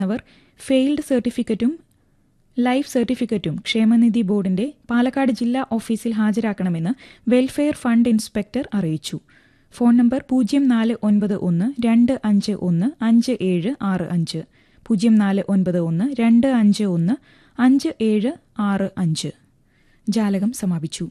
അവർ failed സർട്ടിഫിക്കറ്റും life സർട്ടിഫിക്കറ്റും ക്ഷേമനിധി ബോർഡിന്റെ പാലക്കാട് ജില്ലാ ഓഫീസിൽ ഹാജരാക്കണമെന്ന് വെൽഫെയർ ഫണ്ട് ഇൻസ്പെക്ടർ അറിയിച്ചു. Phone number 0491-251-5765 0491-251-5765. ജാലകം സമാപിച്ചു.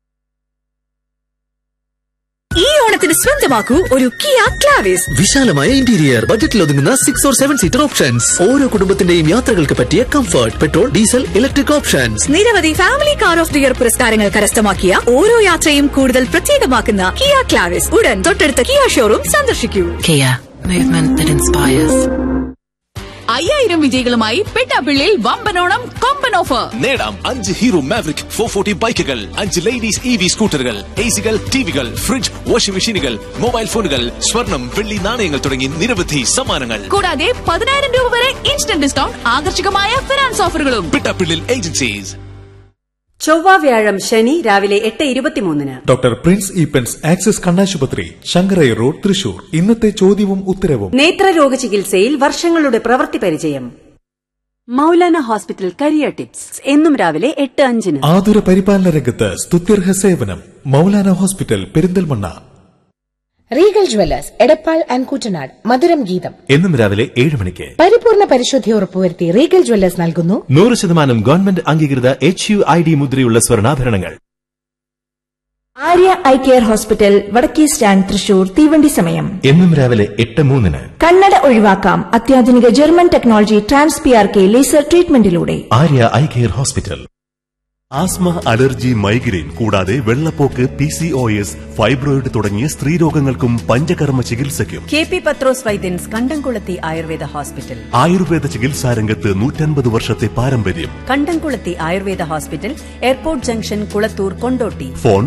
ഈ ഓണത്തിന് സ്വന്തമാക്കൂ ഒരു കിയ ക്ലാവിസ്. വിശാലമായ ഇന്റീരിയർ, ബജറ്റിൽ ഒതുങ്ങുന്ന 6 or 7 സീറ്റർ ഓപ്ഷൻസ്, ഓരോ കുടുംബത്തിന്റെയും യാത്രകൾക്ക് പറ്റിയ comfort, petrol, diesel, electric options, നിരവധി family car of the year പുരസ്കാരങ്ങൾ കരസ്ഥമാക്കിയ ഓരോ യാത്രയും കൂടുതൽ പ്രത്യേകമാക്കുന്ന കിയ ക്ലാവിസ് ഉടൻ തൊട്ടടുത്ത കിയ ഷോറൂം സന്ദർശിക്കൂ. Kia, movement that inspires. 5000 വിജയികളുമായി പെട്ടാപ്പിള്ളിയിൽ വമ്പനോണം കൊമ്പൻ ഓഫർ. നേടാം 5 ഹീറോ മാവറിക് 440 ബൈക്കുകൾ, 5 ലേഡീസ് EV സ്കൂട്ടറുകൾ, എസികൾ, ടിവികൾ, ഫ്രിഡ്ജ്, വാഷിംഗ് മെഷീനുകൾ, മൊബൈൽ ഫോണുകൾ, സ്വർണം, വെള്ളി നാണയങ്ങൾ തുടങ്ങി നിരവധി സമ്മാനങ്ങൾ. കൂടാതെ 10000 രൂപ വരെ ഇൻസ്റ്റന്റ് ഡിസ്കൗണ്ട്, ആകർഷകമായ ഫിനാൻസ് ഓഫറുകളും. പെട്ടാപ്പിള്ളിൽ ഏജൻസീസ്. ചൊവ്വ വ്യാഴം ശനി രാവിലെ 8:23. ഡോക്ടർ പ്രിൻസ് ഈപ്പൻസ് ആക്സിസ് കണ്ണാശുപത്രി, ശങ്കരൈ റോഡ്, തൃശൂർ. ഇന്നത്തെ ചോദ്യവും ഉത്തരവും. നേത്രരോഗ ചികിത്സയിൽ വർഷങ്ങളുടെ പ്രവൃത്തി പരിചയം. മൗലാന ഹോസ്പിറ്റൽ കരിയർ ടിപ്സ് എന്നും രാവിലെ 8:05. ആതുര പരിപാലന രംഗത്ത് സ്തുത്യർഹ സേവനം. Maulana hospital, Perinthalmanna. Regal Jewellers, Edappal and Koottanad. മധുരം ഗീതം എന്നും രാവിലെ 7 മണിക്ക്. പരിപൂർണ പരിശുദ്ധി ഉറപ്പുവരുത്തി റീഗൽ ജ്വല്ലേഴ്സ് നൽകുന്നു 100% ഗവൺമെന്റ് അംഗീകൃത HUID മുദ്രയുള്ള സ്വർണ്ണാഭരണങ്ങൾ. ആര്യ ഐ കെയർ ഹോസ്പിറ്റൽ, വടക്കേ സ്റ്റാൻഡ്, തൃശൂർ. തീവണ്ടി സമയം എന്നും രാവിലെ 8:03. കണ്ണട ഒഴിവാക്കാം അത്യാധുനിക German technology TransPRK laser ട്രീറ്റ്മെന്റിലൂടെ. Arya eye care hospital. Asthma, allergy, migraine കൂടാതെ വെള്ളപ്പോക്ക്, PCOS, ഫൈബ്രോയിഡ് തുടങ്ങിയ സ്ത്രീരോഗങ്ങൾക്കും പഞ്ചകർമ്മ ചികിത്സയ്ക്കും KP പത്രോസ് വൈദ്യൻസ്, കണ്ടംകുളത്തി ആയുർവേദ ഹോസ്പിറ്റൽ. ആയുർവേദ ചികിത്സാരംഗത്ത് 150 വർഷത്തെ പാരമ്പര്യം. കണ്ടംകുളത്തി Ayurveda hospital, airport junction, Kulathur, Kondotty. Phone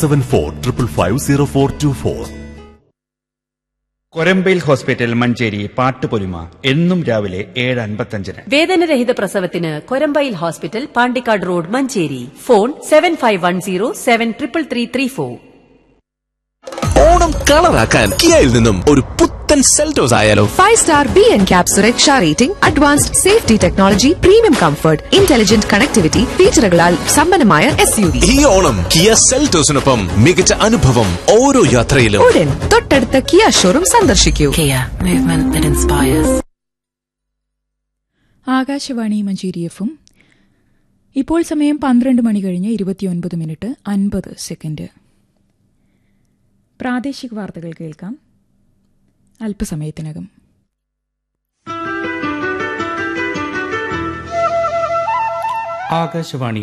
9745550424. Korambayil hospital, Manjeri. Pattupolima എന്നും രാവിലെ 7:55. വേദനരഹിത പ്രസവത്തിന് Korambayil hospital, Pandikkad road, Manjeri. Phone 7510733334. Onam കളറാക്കാൻ കിയയിൽ നിന്നും ഒരു പുത്തൻ സെൽറ്റോസ് ആയാലോ? 5-star B&CAP സുരക്ഷാ rating, advanced safety technology, premium comfort, intelligent connectivity ഫീച്ചറുകളാൽ സമ്പന്നമായ SUV. ഈ ഓണം കിയ സെൽറ്റോസിനൊപ്പം മികച്ച അനുഭവം ഓരോ യാത്രയിലും. ഉടൻ തൊട്ടടുത്ത കിയ ഷോറൂം സന്ദർശിക്കൂ. Kia, movement that inspires. Akashvani Manjeri FM. ഇപ്പോൾ സമയം 12 മണി കഴിഞ്ഞ് 29:50. പ്രാദേശിക വാർത്തകൾ കേൾക്കാം അല്പസമയത്തിനകം. ആകാശവാണി.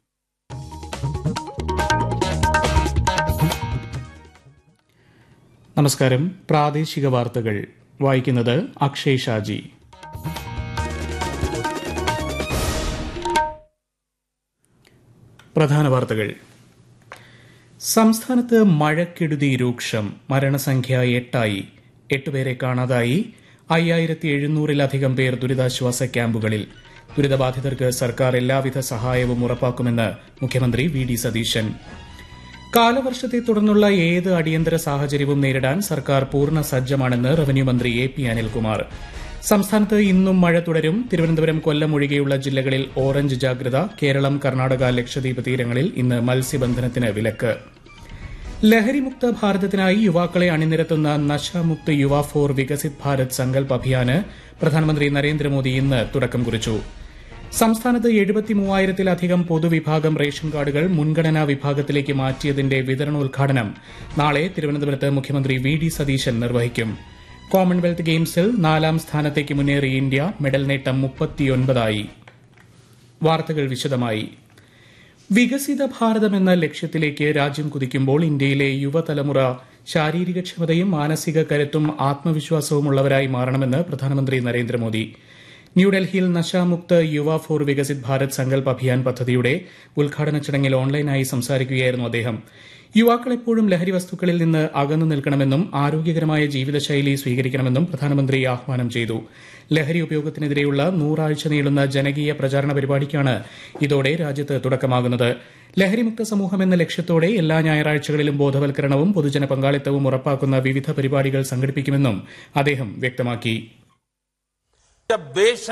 നമസ്കാരം. പ്രാദേശിക വാർത്തകൾ വായിക്കുന്നത് അക്ഷയ് ഷാജി. പ്രധാന വാർത്തകൾ. സംസ്ഥാനത്ത് മഴക്കെടുതി രൂക്ഷം. മരണസംഖ്യ 8 പേരെ കാണാതായി. 5700-ലധികം പേർ ദുരിതാശ്വാസ ക്യാമ്പുകളിൽ. ദുരിതബാധിതർക്ക് സർക്കാർ എല്ലാവിധ സഹായവും ഉറപ്പാക്കുമെന്ന് മുഖ്യമന്ത്രി VD സതീശൻ. കാലവർഷത്തെ തുടർന്നുള്ള ഏത് അടിയന്തര സാഹചര്യവും നേരിടാൻ സർക്കാർ പൂർണ്ണ സജ്ജമാണെന്ന് റവന്യൂ മന്ത്രി AP അനിൽകുമാർ. സംസ്ഥാനത്ത് ഇന്നും മഴ തുടരും. തിരുവനന്തപുരം, കൊല്ലം ഒഴികെയുള്ള ജില്ലകളിൽ ഓറഞ്ച് ജാഗ്രത. കേരളം, കർണാടക, ലക്ഷദ്വീപ് തീരങ്ങളിൽ ഇന്ന് മത്സ്യബന്ധനത്തിന് വിലക്ക്. ലഹരിമുക്ത ഭാരതത്തിനായി യുവാക്കളെ അണിനിരത്തുന്ന നശാമുക്ത് യുവ ഫോർ വികസിത് ഭാരത് സങ്കൽപ് അഭിയാന് പ്രധാനമന്ത്രി നരേന്ദ്രമോദി ഇന്ന് തുടക്കം കുറിച്ചു. സംസ്ഥാനത്ത് 73,000-ലധികം പൊതുവിഭാഗം റേഷൻ കാർഡുകൾ മുൻഗണനാ വിഭാഗത്തിലേക്ക് മാറ്റിയതിന്റെ വിതരണോദ്ഘാടനം നാളെ തിരുവനന്തപുരത്ത് മുഖ്യമന്ത്രി VD സതീശൻ നിർവഹിക്കും. കോമൺവെൽത്ത് ഗെയിംസിൽ 4ാം സ്ഥാനത്തേക്ക് മുന്നേറി ഇന്ത്യ. മെഡൽ നേട്ടം 39. വാർത്തകൾ വിശദമായി. വികസിത ഭാരതം എന്ന ലക്ഷ്യത്തിലേക്ക് രാജ്യം കുതിക്കുമ്പോൾ ഇന്ത്യയിലെ യുവതലമുറ ശാരീരികക്ഷമതയും മാനസിക കരുത്തും ആത്മവിശ്വാസവുമുള്ളവരായി മാറണമെന്ന് പ്രധാനമന്ത്രി നരേന്ദ്രമോദി. ന്യൂഡൽഹിയിൽ നശാമുക്ത് യുവ ഫോർ വികസിത് ഭാരത് സങ്കൽപ് അഭിയാൻ പദ്ധതിയുടെ ഉദ്ഘാടന ചടങ്ങിൽ ഓൺലൈനായി സംസാരിക്കുകയായിരുന്നു അദ്ദേഹം. യുവാക്കൾ എപ്പോഴും ലഹരി വസ്തുക്കളിൽ നിന്ന് അകന്നു നിൽക്കണമെന്നും ആരോഗ്യകരമായ ജീവിതശൈലി സ്വീകരിക്കണമെന്നും പ്രധാനമന്ത്രി ആഹ്വാനം ചെയ്തു. ലഹരി ഉപയോഗത്തിനെതിരെയുള്ള 100 ആഴ്ച നീളുന്ന ജനകീയ പ്രചാരണ പരിപാടിക്കാണ് ഇതോടെ രാജ്യത്ത് തുടക്കമാകുന്നത്. ലഹരിമുക്ത സമൂഹം എന്ന ലക്ഷ്യത്തോടെ എല്ലാ ഞായറാഴ്ചകളിലും ബോധവൽക്കരണവും പൊതുജന പങ്കാളിത്തവും ഉറപ്പാക്കുന്ന വിവിധ പരിപാടികൾ സംഘടിപ്പിക്കുമെന്നും അദ്ദേഹം വ്യക്തമാക്കി.